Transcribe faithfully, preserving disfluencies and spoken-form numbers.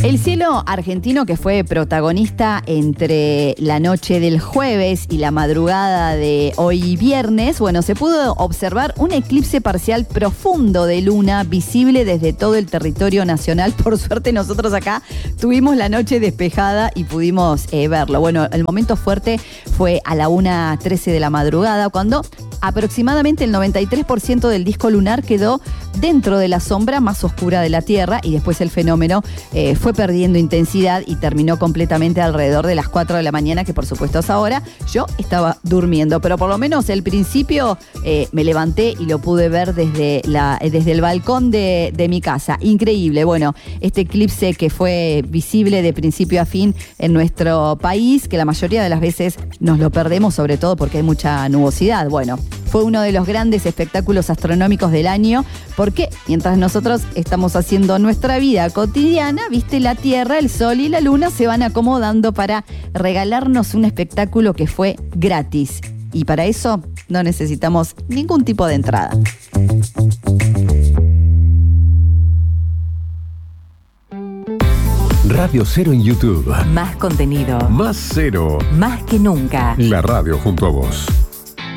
El cielo argentino, que fue protagonista entre la noche del jueves y la madrugada de hoy viernes, bueno, se pudo observar un eclipse parcial profundo de luna visible desde todo el territorio nacional. Por suerte nosotros acá tuvimos la noche despejada y pudimos eh, verlo. Bueno, el momento fuerte fue a la una trece de la madrugada, cuando aproximadamente el noventa y tres por ciento del disco lunar quedó dentro de la sombra más oscura de la Tierra, y después el fenómeno eh, fue perdiendo intensidad y terminó completamente alrededor de las cuatro de la mañana, que por supuesto es ahora. Yo estaba durmiendo, pero por lo menos el principio eh, me levanté y lo pude ver desde, la, desde el balcón de, de mi casa. Increíble. Bueno, este eclipse que fue visible de principio a fin en nuestro país, que la mayoría de las veces nos lo perdemos, sobre todo porque hay mucha nubosidad. Bueno, fue uno de los grandes espectáculos astronómicos del año, porque mientras nosotros estamos haciendo nuestra vida cotidiana, viste, la Tierra, el Sol y la Luna se van acomodando para regalarnos un espectáculo que fue gratis. Y para eso no necesitamos ningún tipo de entrada. Radio Cero en YouTube. Más contenido. Más cero. Más que nunca. La radio junto a vos.